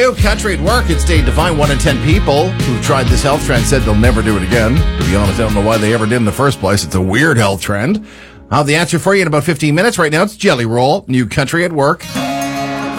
New Country at Work. It's Dave Devine. 1 in 10 people who've tried this health trend said they'll never do it again. To be honest, I don't know why they ever did in the first place. It's a weird health trend. I'll have the answer for you in about 15 minutes. Right now, it's Jelly Roll. New Country at Work.